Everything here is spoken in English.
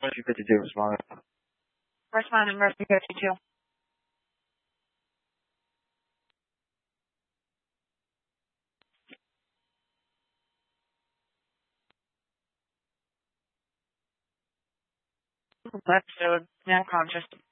Mercy 52 responded. Responding, Mercy 52. Let's do it. Now conscious.